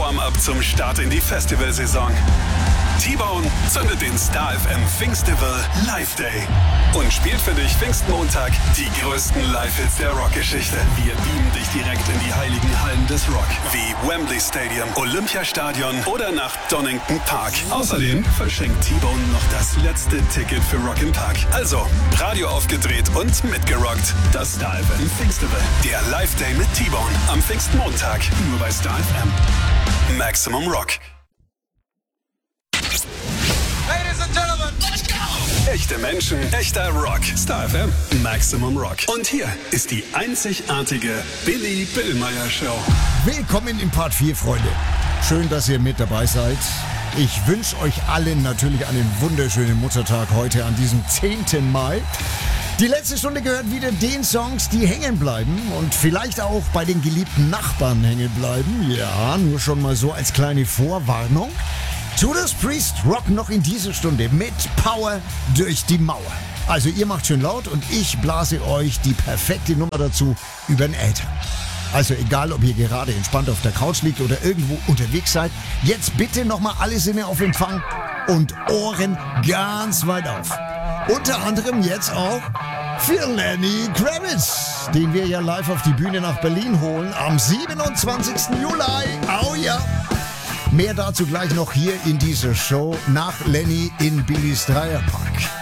Warm-up zum Start in die Festivalsaison. T-Bone zündet den Star FM Pfingstival Live Day und spielt für dich Pfingstmontag die größten Live-Hits der Rockgeschichte. Wir beamen dich direkt in die heiligen Hallen des Rock, wie Wembley Stadium, Olympiastadion oder nach Donington Park. Außerdem verschenkt T-Bone noch das letzte Ticket für Rock im Park. Also, Radio aufgedreht und mitgerockt. Das Star FM Pfingstival, der Live Day mit T-Bone am Pfingstmontag, nur bei Star FM. Maximum Rock. Ladies and Gentlemen, let's go! Echte Menschen, echter Rock. Star FM, Maximum Rock. Und hier ist die einzigartige Billy Billmeyer Show. Willkommen in Part 4, Freunde. Schön, dass ihr mit dabei seid. Ich wünsche euch allen natürlich einen wunderschönen Muttertag heute an diesem 10. Mai. Die letzte Stunde gehört wieder den Songs, die hängen bleiben und vielleicht auch bei den geliebten Nachbarn hängen bleiben. Ja, nur schon mal so als kleine Vorwarnung. Judas Priest rocken noch in dieser Stunde mit Power durch die Mauer. Also ihr macht schön laut und ich blase euch die perfekte Nummer dazu über den Äther. Also egal, ob ihr gerade entspannt auf der Couch liegt oder irgendwo unterwegs seid, jetzt bitte nochmal alle Sinne auf Empfang und Ohren ganz weit auf. Unter anderem jetzt auch für Lenny Kravitz, den wir ja live auf die Bühne nach Berlin holen am 27. Juli. Oh ja! Mehr dazu gleich noch hier in dieser Show nach Lenny in Billys Dreierpack.